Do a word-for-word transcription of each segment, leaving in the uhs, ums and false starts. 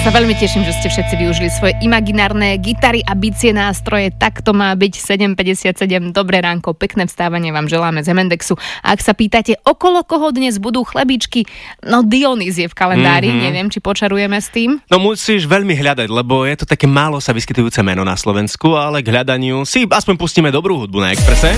sa veľmi teším, že ste všetci využili svoje imaginárne gitary a bicie nástroje. Tak to má byť. sedem päťdesiatsedem. Dobré ránko, pekné vstávanie vám želáme z Hemendexu. A ak sa pýtate, okolo koho dnes budú chlebíčky, no Dionys je v kalendári. Mm-hmm. Neviem, či počarujeme s tým. No musíš veľmi hľadať, lebo je to také málo sa vyskytujúce meno na Slovensku, ale k hľadaniu si aspoň pustíme dobrú hudbu na Expresse.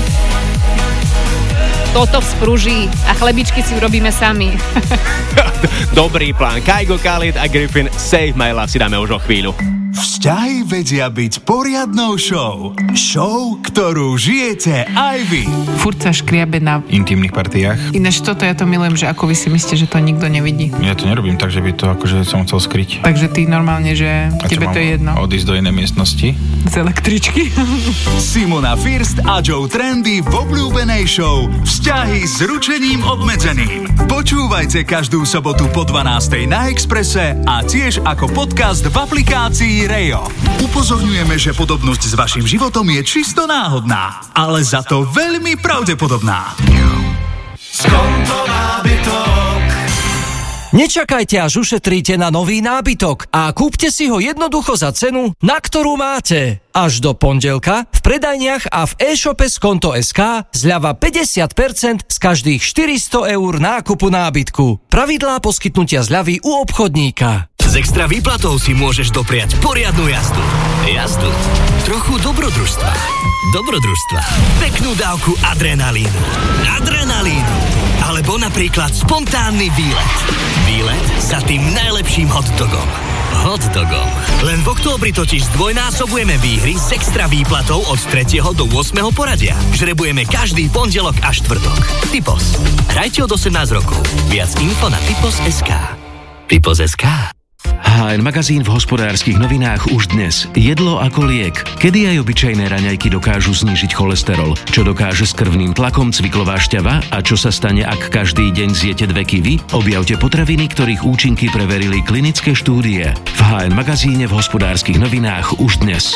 Toto vzpruží a chlebičky si urobíme sami. Dobrý plán. Kygo, Khalid a Griffin, Save My Love si dáme už o chvíľu. Vzťahy vedia byť poriadnou show. Show, ktorú žijete aj vy. Furt sa škriabe na intimných partiách. Ináč toto ja to milujem, že ako vy si myslíte, že to nikto nevidí. Ja to nerobím tak, že by to akože som chcel skryť. Takže ty normálne, že a tebe to je jedno. Odísť do inej miestnosti? Z električky. Simona First a Joe Trendy v obľúbenej show Vzťahy s ručením obmedzeným. Počúvajte každú sobotu po dvanástej na Expresse a tiež ako podcast v aplikácii Rejo. Upozorňujeme, že podobnosť s vašim životom je čisto náhodná, ale za to veľmi pravdepodobná. Skonto nábytok. Nečakajte, až ušetríte na nový nábytok a kúpte si ho jednoducho za cenu, na ktorú máte. Až do pondelka v predajniach a v e-shope Skonto bodka es ká zľava päťdesiat percent z každých štyristo eur nákupu nábytku. Pravidlá poskytnutia zľavy u obchodníka. S extra výplatou si môžeš dopriať poriadnu jazdu. Jazdu. Trochu dobrodružstva. Dobrodružstva. Peknú dávku adrenalínu. Adrenalínu. Alebo napríklad spontánny výlet. Výlet za tým najlepším hotdogom. Hotdogom. Len v októbri totiž zdvojnásobujeme výhry s extra výplatou od tretieho do ôsmeho poradia. Žrebujeme každý pondelok a štvrtok. Tipos. Hrajte od osemnásť rokov. Viac info na tipos bodka es ká. tipos bodka es ká. há en magazín v Hospodárskych novinách už dnes. Jedlo ako liek. Kedy aj obyčajné raňajky dokážu znížiť cholesterol? Čo dokáže s krvným tlakom cviklová šťava? A čo sa stane, ak každý deň zjete dve kivy? Objavte potraviny, ktorých účinky preverili klinické štúdie. V há en magazíne v Hospodárskych novinách už dnes.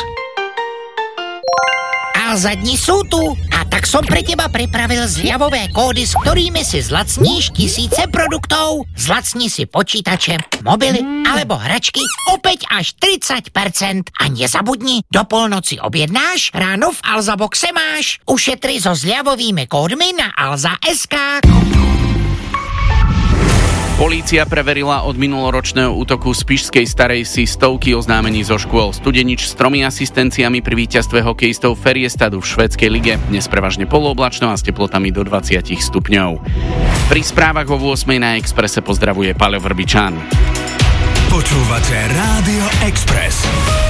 Alza dni sú tu a tak som pre teba pripravil zľavové kódy, s ktorými si zlacníš tisíce produktov. Zlacni si počítače, mobily alebo hračky opäť až tridsať percent. A nezabudni, do polnoci objednáš, ráno v Alza Boxe máš. Ušetri so zľavovými kódmi na alza bodka es ká. Polícia preverila od minuloročného útoku z Spišskej Starej Si stovky oznámení zo škôl. Studenič s tromi asistenciami pri víťazstve hokejistov Färjestadu v švédskej lige. Dnes prevažne polooblačno a s teplotami do dvadsať stupňov. Pri správach o ôsmej na Expresse pozdravuje Paľo Vrbičan. Počúvate Rádio Express.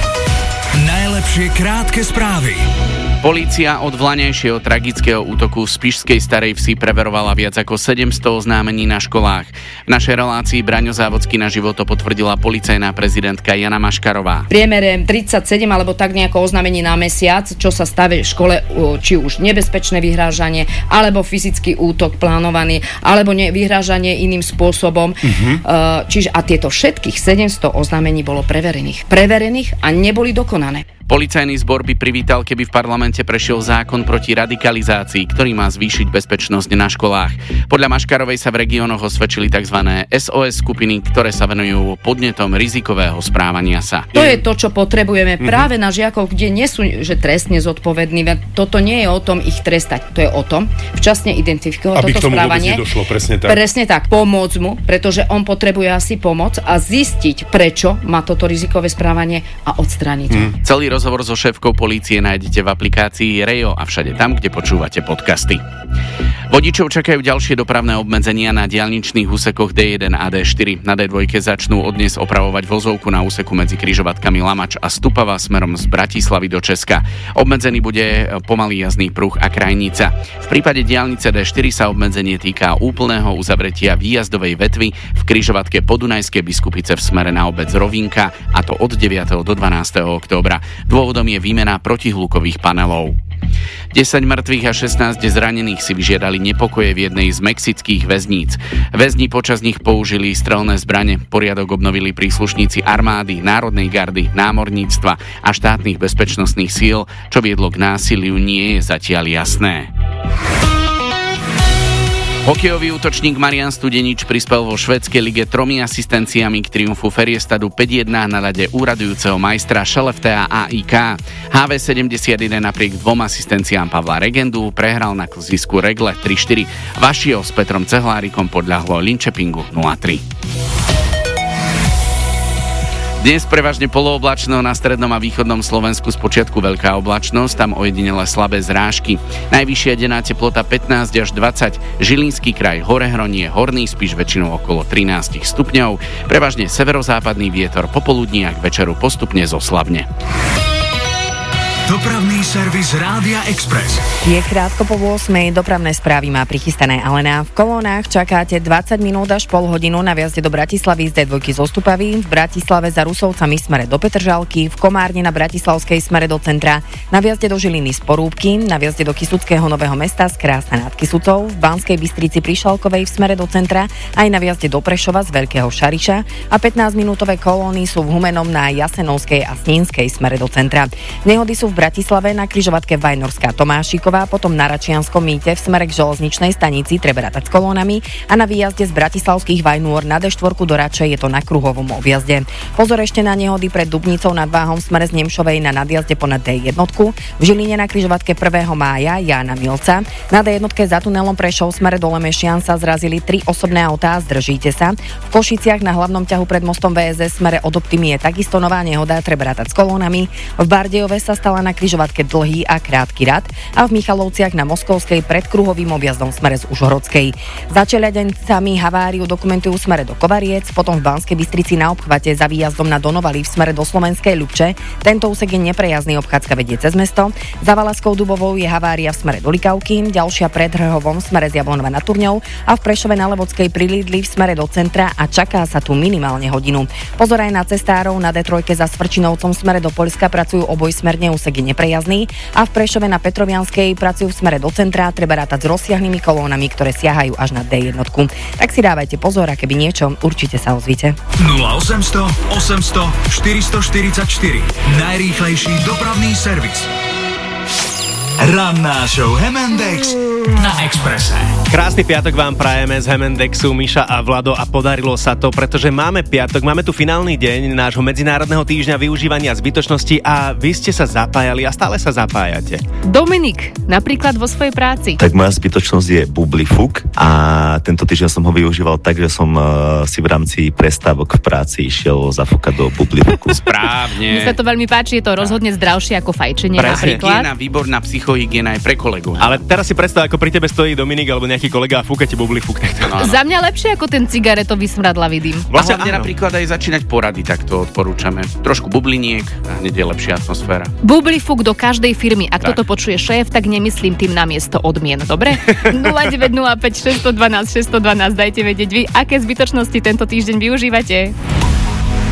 Najlepšie krátke správy. Polícia od vlaňajšieho tragického útoku v Spišskej Starej Vsi preverovala viac ako sedemsto oznámení na školách. V našej relácii Braňo Závodský na život to potvrdila policajná prezidentka Jana Maškarová. V priemere tridsaťsedem alebo tak nejako oznámení na mesiac, čo sa stave v škole, či už nebezpečné vyhrážanie, alebo fyzický útok plánovaný, alebo ne, vyhrážanie iným spôsobom. Uh-huh. Čiže a tieto všetkých sedemsto oznámení bolo preverených. Preverených a neboli dokonané. Policajný zbor by privítal, keby v parlamente prešiel zákon proti radikalizácii, ktorý má zvýšiť bezpečnosť na školách. Podľa Maškarovej sa v regiónoch osvedčili tzv. es o es skupiny, ktoré sa venujú podnetom rizikového správania sa. To je to, čo potrebujeme mm-hmm. práve na žiakov, kde nie sú že trestne zodpovední. Toto nie je o tom ich trestať, to je o tom včasne identifikovať aby toto správanie. Aby k tomu došlo, presne tak. Presne tak, pomôcť mu, pretože on potrebuje asi pomoc a zistiť, prečo má toto rizikové správanie a odstrániť ho. Mm. Celý rozhovor so šéfkou polície nájdete v aplikácii Rejo a všade tam, kde počúvate podcasty. Vodičov čakajú ďalšie dopravné obmedzenia na diaľničných úsekoch dé jeden a dé štyri. Na dé dva začnú od dnes opravovať vozovku na úseku medzi križovatkami Lamač a Stupava smerom z Bratislavy do Česka. Obmedzený bude pomalý jazdný pruh a krajnica. V prípade diaľnice dé štyri sa obmedzenie týka úplného uzavretia výjazdovej vetvy v križovatke Podunajskej Biskupice v smere na obec Rovinka, a to od deviateho do dvanásteho októbra. Dôvodom je výmena protihlukových panelov. desať mŕtvych a šestnásť zranených si vyžiadali nepokoje v jednej z mexických väzníc. Väzni počas nich použili strelné zbrane. Poriadok obnovili príslušníci armády, národnej gardy, námorníctva a štátnych bezpečnostných síl. Čo viedlo k násiliu, nie je zatiaľ jasné. Hokejový útočník Marian Studenič prispel vo švédskej lige tromi asistenciami k triumfu Feriestadu päť jedna na ľade úradujúceho majstra Skellefteå á í ká. há vé sedemdesiatjeden napriek dvom asistenciám Pavla Regendu prehral na klzisku Regle tri štyri. Vašio s Petrom Cehlárikom podľahlo Linköpingu nula tri. Dnes prevažne polooblačno, na strednom a východnom Slovensku spočiatku veľká oblačnosť, tam ojedinele slabé zrážky. Najvyššia denná teplota pätnásť až dvadsať, Žilinský kraj, Horehronie, Horný Spiš väčšinou okolo trinásť stupňov, prevažne severozápadný vietor, popoludní a k večeru postupne zoslabne. Dopravný servis Rádia Express. Je krátko po ôsmej, dopravné správy má prichystané Alena. V kolónach čakáte dvadsať minút až pol hodinu na vjazde do Bratislavy z dé dva zo Stupavy, v Bratislave za Rusovcami smere do Petržalky, v Komárne na Bratislavskej smere do centra, na vjazde do Žiliny z Porúbky, na vjazde do Kysuckého Nového Mesta z Krásna nad Kysucou, v Banskej Bystrici pri Šalkovej v smere do centra, aj na vjazde do Prešova z Veľkého Šariša a pätnásťminútové kolóny sú v Humennom na Jasenovskej a Snínskej smere do centra. Nehody sú v Bratislave na križovatke Vajnorská Tomášiková, potom na Račianskom mýte v smere k železničnej stanici treba rátať s kolónami a na výjazde z bratislavských Vajnôr na dé štyri do Račej je to na kruhovom objazde. Pozor ešte na nehody pred Dubnicou nad Váhom v smere z Nemšovej na nadjazde ponad dé jedna, v Žiline na križovatke prvého mája Jána Milca, na dé jedna za tunelom Prešov v smere do Lemešian sa zrazili tri osobné autá, zdržíte sa. V Košiciach na hlavnom ťahu pred mostom vé es es smere od Optimy je takisto nová nehoda, treba rátať s kolónami. V Bardejove sa stala na križovatke dlhý a krátky rad a v Michalovciach na Moskovskej pred kruhovým objazdom smere z Užhorodskej. Za Čeliadencami haváriu dokumentujú smere do Kovariec, potom v Banskej Bystrici na obchvate za výjazdom na Donovali v smere do Slovenskej Ľubče. Tento úsek je neprejazdný, obchádzka vedie cez mesto. Za Valaskou Dubovou je havária v smere do Likavky, ďalšia pred Hrhovom v smere z Jablonova nad Turňou a v Prešove na Levodskej pri Lidli v smere do centra a čaká sa tu minimálne hodinu. Pozor aj na cestárov, na dé tri za Svrčinovcom v smere do Poľska pracujú obojsmerne, úsek je neprejazdný a v Prešove na Petrovianskej pracujú v smere do centra, treba rátať s rozsiahlými kolónami, ktoré siahajú až na dé jedna. Tak si dávajte pozor a keby niečo, určite sa ozvite. nula osemsto osemsto štyristoštyridsaťštyri. Najrýchlejší dopravný servis. Ranná show Hemendex na Expresse. Krásny piatok vám prajeme z Hemendexu, Miša a Vlado, a podarilo sa to, pretože máme piatok, máme tu finálny deň nášho medzinárodného týždňa využívania zbytočnosti a vy ste sa zapájali a stále sa zapájate. Dominik, napríklad vo svojej práci. Tak moja zbytočnosť je bublifuk a tento týždeň som ho využíval tak, že som uh, si v rámci prestávok v práci išiel zafúkať do bublifuku. Správne. Mne sa to veľmi páči, je to rozhodne zdravšie ako fajčenie. Presne. Napríklad. Hygiena, výborná psychohygiena aj pre kolegu. Ale teraz si predstav, ako pri tebe stojí Dominik alebo nejaký kolega a fúka ti bublifuk. No, no. Za mňa lepšie ako ten cigaretový smradlavý dym. Vlastne hlavne napríklad aj začínať porady, tak to odporúčame. Trošku bubliniek a hneď je lepšia atmosféra. Bublifuk do každej firmy. Ak tak. toto počuje šéf, tak nemyslím tým na miesto odmien, dobre? nula deväť nula päť šesť jedna dva šesť jedna dva, dajte vedieť vy, aké zbytočnosti tento týždeň využívate.